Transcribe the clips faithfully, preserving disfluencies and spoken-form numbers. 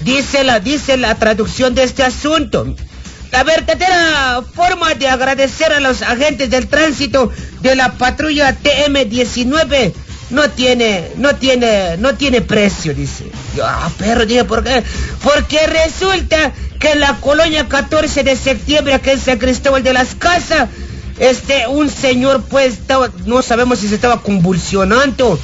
Dice la, dice la traducción de este asunto. La verdadera forma de agradecer a los agentes del tránsito de la patrulla T M diecinueve no tiene, no tiene, no tiene precio, dice. Ah, perro, dije, ¿por qué? Porque resulta que en la colonia catorce de septiembre, aquí en San Cristóbal de las Casas, este, un señor, pues, estaba, no sabemos si se estaba convulsionando.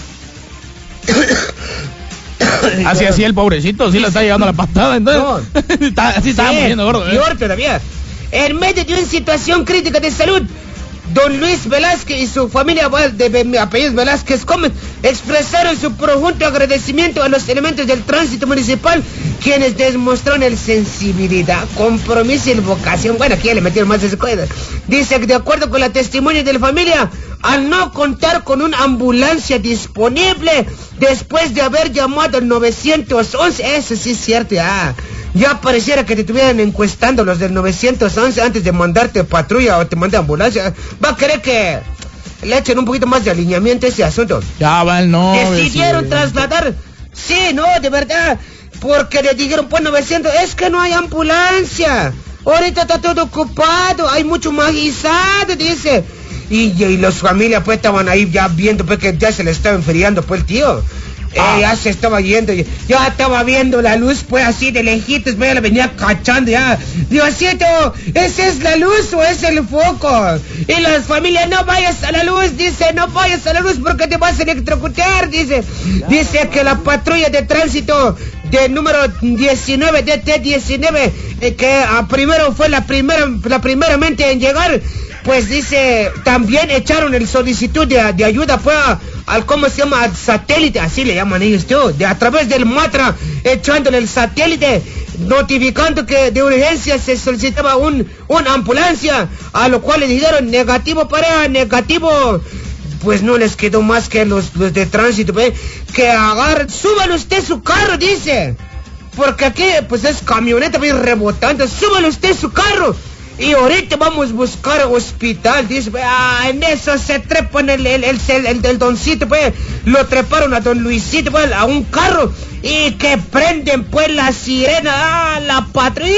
Así así el pobrecito, sí le está llegando la patada, entonces. No. está, así estaba sí, muriendo, gordo. Peor ¿eh? todavía. En medio de una situación crítica de salud, don Luis Velázquez y su familia de apellidos Velázquez Gómez expresaron su profundo agradecimiento a los elementos del tránsito municipal, quienes demostraron el sensibilidad, compromiso y vocación. Bueno, aquí ya le metieron más de ese cuadro. Dice que de acuerdo con la testimonio de la familia, al no contar con una ambulancia disponible después de haber llamado al nueve once, eso sí es cierto, ya. Ya pareciera que te estuvieran encuestando los del nueve once antes de mandarte patrulla o te mande ambulancia. Va a querer que le echen un poquito más de alineamiento a ese asunto. Ya va el no. Decidieron sí. trasladar. Sí, no, de verdad. Porque le dijeron, pues novecientos, es que no hay ambulancia. Ahorita está todo ocupado, hay mucho magizado, dice. Y, y los familias pues estaban ahí ya viendo pues que ya se le estaba enfriando pues el tío. Ah. Eh, ya se estaba yendo, ya estaba viendo la luz, pues así de lejitos, pues ya la venía cachando, ya. Diosito, ¿esa es la luz o es el foco? Y las familias, no vayas a la luz, dice, no vayas a la luz porque te vas a electrocutar, dice. Dice que la patrulla de tránsito del número diecinueve, D T diecinueve, eh, que a primero fue la primera, la primeramente en llegar, pues dice, también echaron el solicitud de, de ayuda, pues, al, ¿cómo se llama? Al satélite, así le llaman ellos, tío, de, a través del Matra, echándole el satélite, notificando que de urgencia se solicitaba un, una ambulancia, a lo cual le dijeron, negativo, pareja, negativo. Pues no les quedó más que los, los de tránsito, ¿ve? Que agarren, súbalo usted su carro, dice, porque aquí, pues es camioneta, ¿ve? Rebotando, súbalo usted su carro. Y ahorita vamos a buscar hospital, dice, ah, en eso se trepan el, el, el, el, el del doncito, pues, lo treparon a don Luisito, pues, a un carro, y que prenden, pues, la sirena, ah, la patrulla,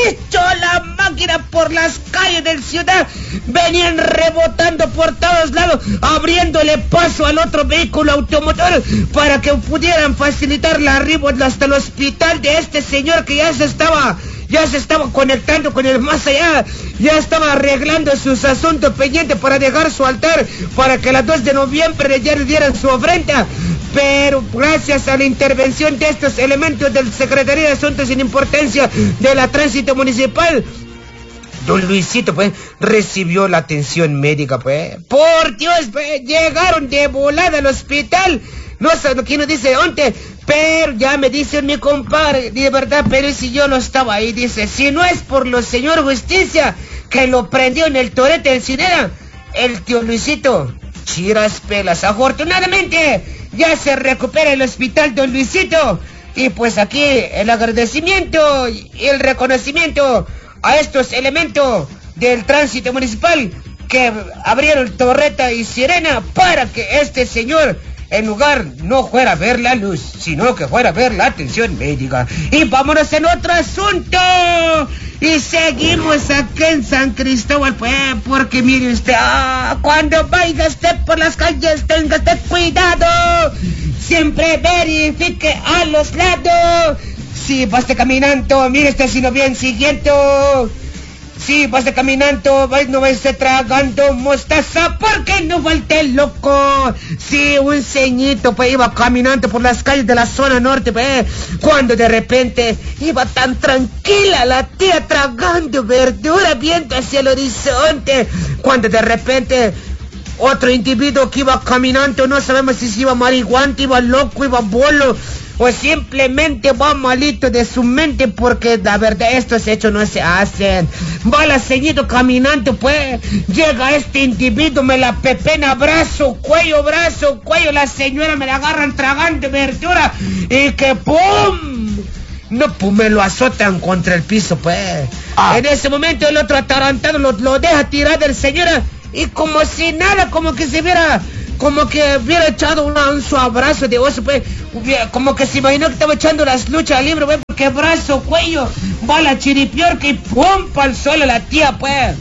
la máquina por las calles del ciudad, venían rebotando por todos lados, abriéndole paso al otro vehículo automotor, para que pudieran facilitar la arribo hasta el hospital de este señor que ya se estaba... ya se estaba conectando con el más allá, ya estaba arreglando sus asuntos pendientes para dejar su altar, para que las dos de noviembre ya le dieran su ofrenda, pero gracias a la intervención de estos elementos del Secretaría de Asuntos sin Importancia de la Tránsito Municipal, don Luisito, pues, recibió la atención médica, pues, por Dios, pues, llegaron de volada al hospital. No sé, aquí nos dice dónde, pero ya me dice mi compadre, de verdad, pero si yo no estaba ahí, dice, si no es por los señor Justicia, que lo prendió en el torete del Cinera, el tío Luisito, chiras pelas. Afortunadamente, ya se recupera el hospital don Luisito, y pues aquí el agradecimiento y el reconocimiento a estos elementos del tránsito municipal que abrieron torreta y sirena para que este señor, en lugar no fuera a ver la luz, sino que fuera a ver la atención médica. Y vámonos en otro asunto. Y seguimos aquí en San Cristóbal, pues, porque mire usted, ah, cuando vaya usted por las calles, tenga usted cuidado. Siempre verifique a los lados. Si va usted caminando, mire usted si no bien siguiendo. Si vas caminando, no vas tragando mostaza, porque no falte loco. Si un ceñito pues iba caminando por las calles de la zona norte, pues, cuando de repente iba tan tranquila la tía tragando verdura viendo hacia el horizonte, cuando de repente otro individuo que iba caminando, no sabemos si iba marihuante, iba loco, iba bolo, o simplemente va malito de su mente, porque la verdad estos hechos no se hacen. Va la ceñito caminando, pues, llega este individuo, me la pepena, brazo, cuello, brazo, cuello, la señora me la agarran tragando verdura, y que ¡pum! No, pues me lo azotan contra el piso, pues. Ah. En ese momento el otro atarantado lo, lo deja tirar del señora, y como si nada, como que se hubiera como que hubiera echado una, un su abrazo de oso, pues, hubiera, como que se imaginó que estaba echando las luchas al libro, pues, porque brazo, cuello, va la chiripiorca y pum, pa'l suelo la tía, pues.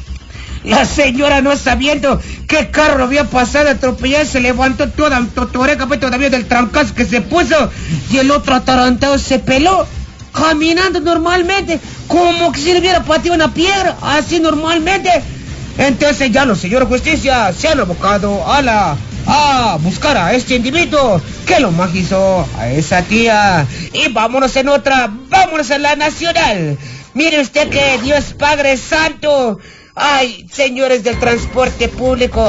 La señora, no sabiendo qué carro había pasado a atropellar, se levantó toda totoreca, pues, todavía del trancazo que se puso, y el otro atarantado se peló, caminando normalmente, como que si le hubiera pateado una piedra, así normalmente. Entonces ya los señores de justicia se han abocado a la... a buscar a este individuo que lo magizó a esa tía. Y vámonos en otra, vámonos en la nacional. Mire usted que Dios Padre Santo... Ay, señores del transporte público,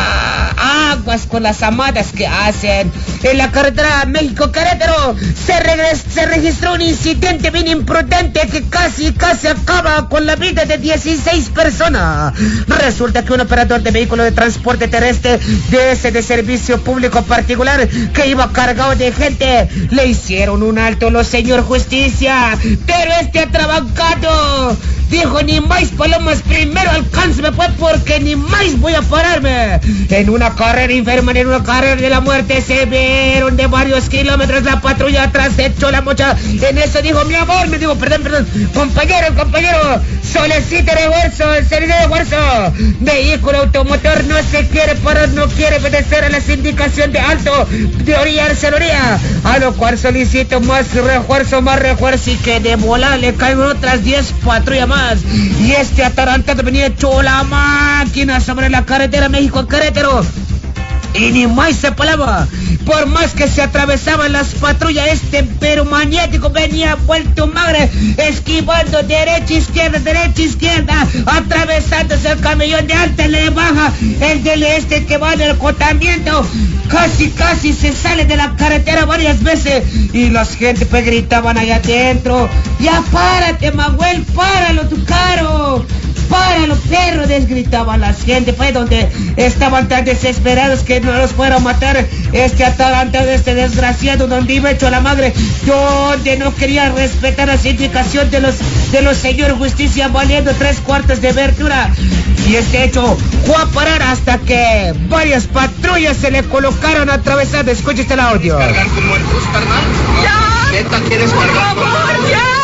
ah, aguas con las amadas que hacen. En la carretera México-Querétaro se, regres, se registró un incidente bien imprudente que casi, casi acaba con la vida de dieciséis personas. Resulta que un operador de vehículo de transporte terrestre de ese de servicio público particular que iba cargado de gente, le hicieron un alto los señor justicia, pero este atrabancado dijo: ni más palomas, primero alcánzame pues, porque ni más voy a pararme. En una carrera enferma, en una carrera de la muerte, se vieron de varios kilómetros la patrulla atrás, se echó la mocha. En eso dijo: mi amor, me digo, perdón, perdón, compañero, compañero, solicite refuerzo, el servicio de refuerzo. Vehículo automotor no se quiere parar, no quiere obedecer a las indicaciones de alto, de orilla a orilla, a lo cual solicito más refuerzo, más refuerzo, y que de volar le caen otras diez patrullas más. Y este atarantado venía hecho la máquina sobre la carretera México-Querétaro. Y ni más se palaba. Por más que se atravesaban las patrullas, este pero maniático venía vuelto madre, esquivando derecha, izquierda, derecha, izquierda, atravesándose el camellón de alta y de baja, el del este que va en el acotamiento. Casi, casi se sale de la carretera varias veces. Y las gente pues gritaban allá adentro: ya párate, Manuel, páralo tu caro, páralo, perro, desgritaban las gente, pues, donde estaban tan desesperados que no los fuera a matar este atalantado, este desgraciado, donde iba hecho a la madre, donde no quería respetar las indicaciones de los de los señores justicia, valiendo tres cuartos de abertura. Y este hecho fue a parar hasta que varias patrullas se le colocaron atravesadas. Escúchate el audio. ¿Cargar como el bus, carnal? ¡Ya! ¿Neta quieres cargar como el bus? ¡Ya!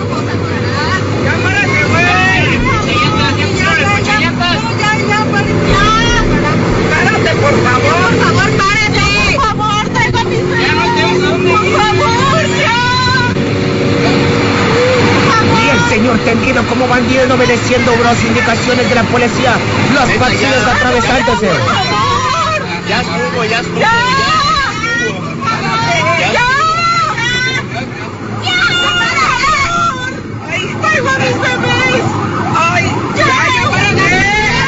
¡Cámárate, güey! ¡Párate, por favor! ¡Por favor, párate! ¡Por favor, traigo a mis hijos! ¡Ya no tengo dónde! ¡Por favor, ya! Y el señor tendido como bandido, no obedeciendo las indicaciones de la policía. Los patrullas atravesándose. ¡Por favor! Ya estuvo, ya estuvo. ¡Ya! Ya. ¡Ya! ¡Ay, traigo a mis bebés! ¡Ay, ya! ¡Ya, párate!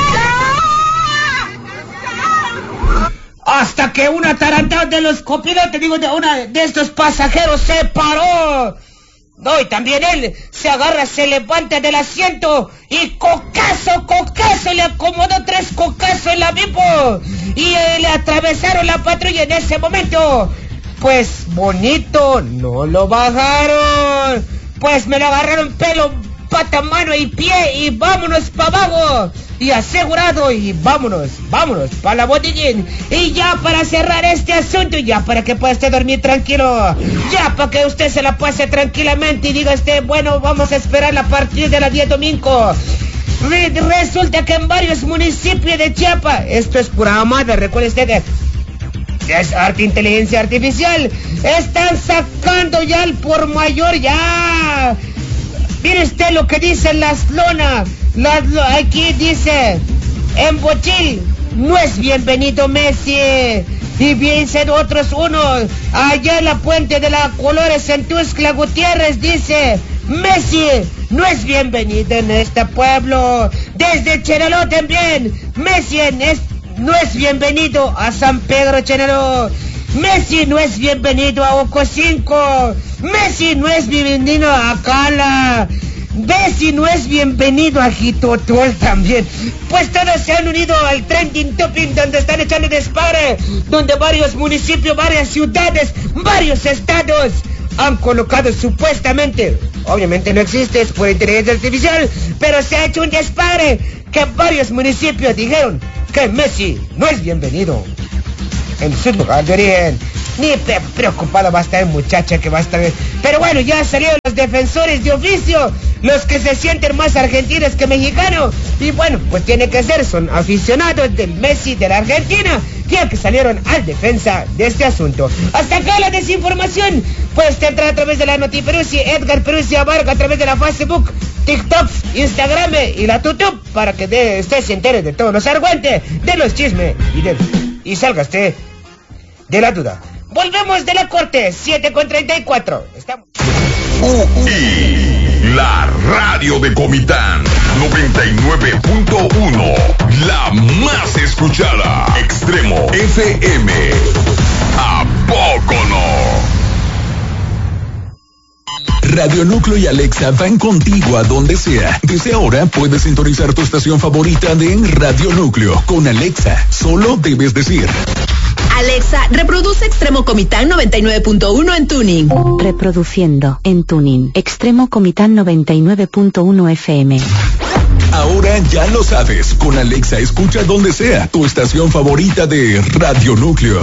Hasta que un atarantado de los copilotes, digo, de una de estos pasajeros se paró. No, y también él se agarra, se levanta del asiento y cocazo, cocazo, le acomodó tres cocazos en la bipo y eh, le atravesaron la patrulla en ese momento. Pues bonito, no lo bajaron, pues me lo agarraron pelo, pata, mano y pie y vámonos para abajo. Y asegurado, y vámonos, vámonos para la botellín. Y ya para cerrar este asunto, ya para que pueda usted dormir tranquilo, ya para que usted se la pase tranquilamente y diga usted: bueno, vamos a esperar a partir de las diez domingo. Resulta que en varios municipios de Chiapas, esto es pura madre, recuerde usted, es arte, inteligencia artificial, están sacando ya el por mayor, ya. Mire usted lo que dicen las lonas. Las, lo, aquí dice: en Bochil no es bienvenido Messi. Y dicen otros unos, allá en la puente de la Colores en Tuxtla Gutiérrez, dice: Messi no es bienvenido en este pueblo. Desde Chenaló también, Messi es, no es bienvenido a San Pedro Chenaló. Messi no es bienvenido a Ocosinco. Messi no es bienvenido a Cala. Messi no es bienvenido a Jitotol también. Pues todos se han unido al trending topic, donde están echando despadre, donde varios municipios, varias ciudades, varios estados han colocado supuestamente, obviamente no existe, es por inteligencia artificial, pero se ha hecho un despadre que varios municipios dijeron que Messi no es bienvenido en su lugar de origen. Ni pre- preocupado va a estar el muchacho que va a estar... Pero bueno, ya salieron los defensores de oficio, los que se sienten más argentinos que mexicanos. Y bueno, pues tiene que ser, son aficionados del Messi de la Argentina, ya que salieron al defensa de este asunto. Hasta acá la desinformación. Puedes entrar a través de la Noti Peruzzi, Edgar Peruzzi Abarca, a través de la Facebook, TikTok, Instagram y la YouTube, para que de, usted se entere de todos los argüentes, de los chismes y, de, y salga usted de la duda. Volvemos de la corte, siete con treinta y cuatro. Estamos... U I, la radio de Comitán, noventa y nueve punto uno, la más escuchada. Extremo F M. ¿A poco no? Radio Núcleo y Alexa van contigo a donde sea. Desde ahora puedes sintonizar tu estación favorita de Radio Núcleo con Alexa. Solo debes decir: Alexa, reproduce Extremo Comitán noventa y nueve punto uno en Tuning. Reproduciendo en Tuning. Extremo Comitán noventa y nueve punto uno F M. Ahora ya lo sabes. Con Alexa escucha donde sea tu estación favorita de Radio Núcleo.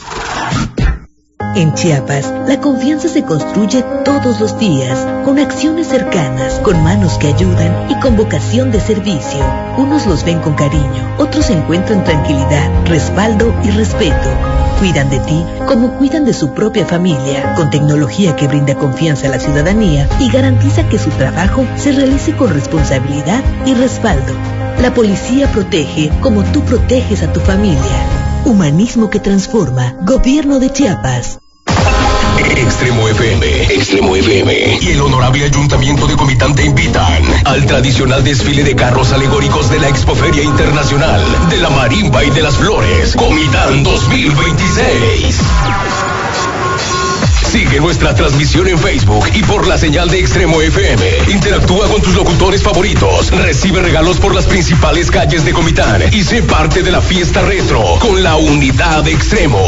En Chiapas, la confianza se construye todos los días, con acciones cercanas, con manos que ayudan y con vocación de servicio. Unos los ven con cariño, otros encuentran tranquilidad, respaldo y respeto. Cuidan de ti como cuidan de su propia familia, con tecnología que brinda confianza a la ciudadanía y garantiza que su trabajo se realice con responsabilidad y respaldo. La policía protege como tú proteges a tu familia. Humanismo que transforma. Gobierno de Chiapas. Extremo F M, Extremo F M y el Honorable Ayuntamiento de Comitán te invitan al tradicional desfile de carros alegóricos de la Expoferia Internacional de la Marimba y de las Flores, Comitán dos mil veintiséis. Sigue nuestra transmisión en Facebook y por la señal de Extremo F M. Interactúa con tus locutores favoritos. Recibe regalos por las principales calles de Comitán y sé parte de la fiesta retro con la unidad de Extremo.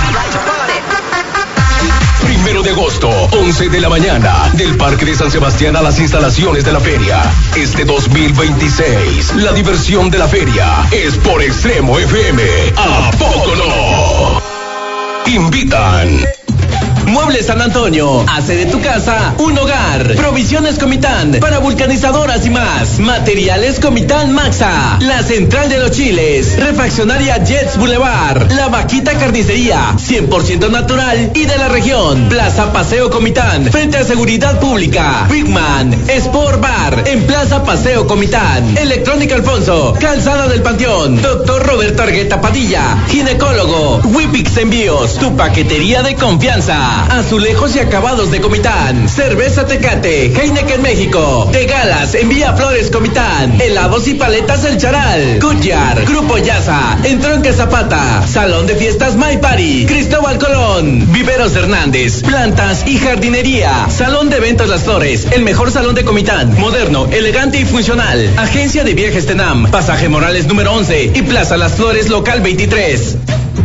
Primero de agosto, once de la mañana, del Parque de San Sebastián a las instalaciones de la feria. Este dos mil veintiséis, la diversión de la feria es por Extremo F M. ¿A poco no? Invitan. Muebles San Antonio, hace de tu casa un hogar. Provisiones Comitán, para vulcanizadoras y más. Materiales Comitán Maxa, la Central de los Chiles, Refaccionaria Jets Boulevard, La Vaquita Carnicería, cien por ciento natural y de la región. Plaza Paseo Comitán, frente a Seguridad Pública. Bigman, Sport Bar, en Plaza Paseo Comitán. Electrónica Alfonso, Calzada del Panteón. Doctor Roberto Argueta Padilla, ginecólogo. Wipix Envíos, tu paquetería de confianza. Azulejos y acabados de Comitán. Cerveza Tecate, Heineken México. De Galas, envía Flores Comitán. Helados y paletas El Charal. Goodyear, Grupo Yaza, Entronque Zapata. Salón de fiestas My Party. Cristóbal Colón. Viveros Hernández, plantas y jardinería. Salón de eventos Las Flores, el mejor salón de Comitán. Moderno, elegante y funcional. Agencia de Viajes Tenam, Pasaje Morales número once y Plaza Las Flores local veintitrés.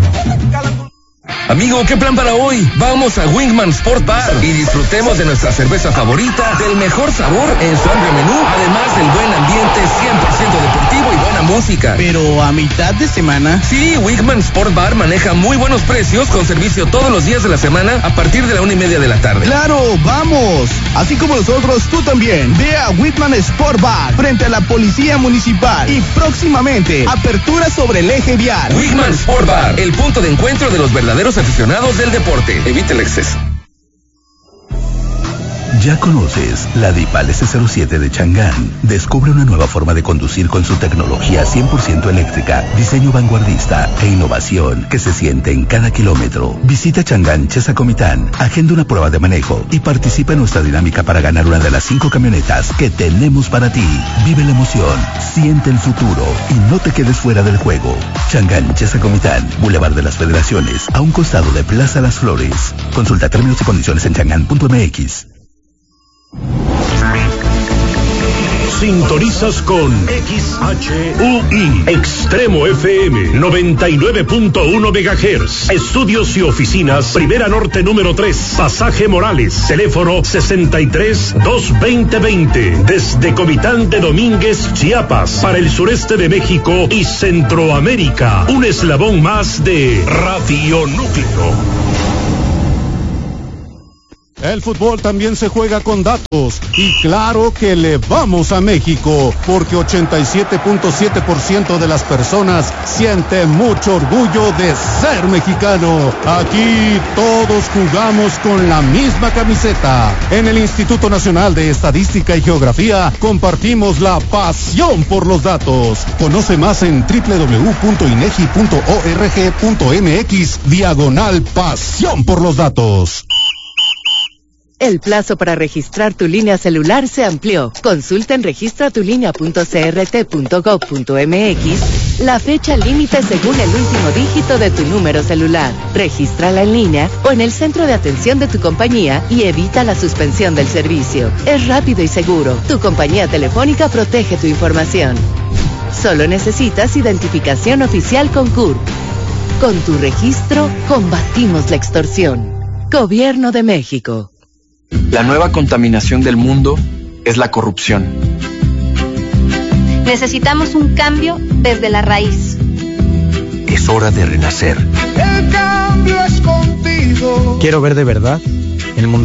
Amigo, ¿qué plan para hoy? Vamos a Wingman Sport Bar y disfrutemos de nuestra cerveza favorita, del mejor sabor en su amplio menú, además del buen ambiente cien por ciento deportivo y buena música. Pero a mitad de semana. Sí, Wingman Sport Bar maneja muy buenos precios con servicio todos los días de la semana a partir de la una y media de la tarde. ¡Claro, vamos! Así como nosotros, tú también. Ve a Whitman Sport Bar frente a la Policía Municipal y próximamente apertura sobre el eje vial. Wingman Sport Bar, el punto de encuentro de los verdaderos aficionados del deporte. Evite el exceso. ¿Ya conoces la Dipal S cero siete de Chang'an? Descubre una nueva forma de conducir con su tecnología cien por ciento eléctrica, diseño vanguardista e innovación que se siente en cada kilómetro. Visita Chang'an Chesa Comitán, agenda una prueba de manejo y participa en nuestra dinámica para ganar una de las cinco camionetas que tenemos para ti. Vive la emoción, siente el futuro y no te quedes fuera del juego. Chang'an Chesa Comitán, Boulevard de las Federaciones, a un costado de Plaza Las Flores. Consulta términos y condiciones en chang'an punto m x. Sintonizas con X H U I Extremo F M noventa y nueve punto uno megahertz. Estudios y oficinas Primera Norte número tres, Pasaje Morales. Teléfono sesenta y tres, dos veinte veinte. Desde Comitán de Domínguez, Chiapas, para el sureste de México y Centroamérica. Un eslabón más de Radio Núcleo. El fútbol también se juega con datos y claro que le vamos a México porque ochenta y siete punto siete por ciento de las personas siente mucho orgullo de ser mexicano. Aquí todos jugamos con la misma camiseta. En el Instituto Nacional de Estadística y Geografía compartimos la pasión por los datos. Conoce más en doble u doble u doble u punto inegi punto org punto mx diagonal pasión por los datos. El plazo para registrar tu línea celular se amplió. Consulta en registra tu línea punto c r t punto gov punto m x la fecha límite según el último dígito de tu número celular. Regístrala en línea o en el centro de atención de tu compañía y evita la suspensión del servicio. Es rápido y seguro. Tu compañía telefónica protege tu información. Solo necesitas identificación oficial con C U R P. Con tu registro, combatimos la extorsión. Gobierno de México. La nueva contaminación del mundo es la corrupción. Necesitamos un cambio desde la raíz. Es hora de renacer. El cambio es contigo. Quiero ver de verdad el mundo